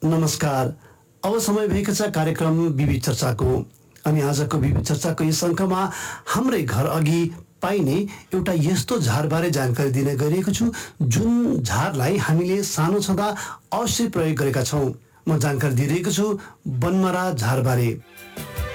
नमस्कार। अब समय भएको छ कार्यक्रम विविध चर्चाको। अनि आजको विविध चर्चाको यस अङ्कमा हाम्रै घर अघि पाइने एउटा यस्तो झारबारे जानकारी दिन गइरहेको छु जुन झारलाई हामीले सानो छँदा अवश्य प्रयोग गरेका छौँ। म जानकारी दिइरहेको छु बनमारा झारबारे।